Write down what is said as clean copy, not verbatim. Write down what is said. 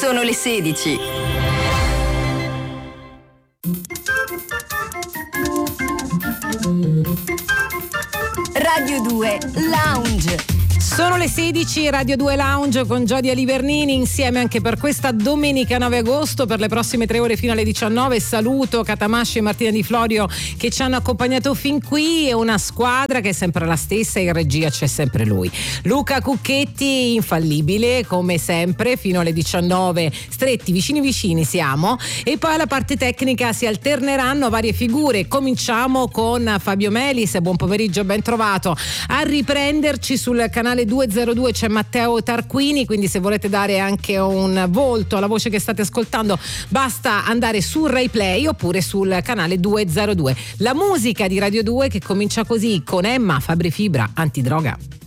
Sono le 16. Radio 2 Lounge. Sono le 16, Radio 2 Lounge con Giodia Livernini insieme anche per questa domenica 9 agosto per le prossime 3 ore fino alle 19. Saluto Catamasci e Martina Di Florio che ci hanno accompagnato fin qui, e una squadra che è sempre la stessa, in regia c'è sempre lui, Luca Cucchetti, infallibile come sempre fino alle 19, stretti vicini siamo, e poi alla parte tecnica si alterneranno varie figure. Cominciamo con Fabio Melis, buon pomeriggio, ben trovato. A riprenderci sul canale 202 c'è Matteo Tarquini, quindi se volete dare anche un volto alla voce che state ascoltando basta andare su Rai Play oppure sul canale 202. La musica di Radio 2 che comincia così con Emma Fabri Fibra, Antidroga.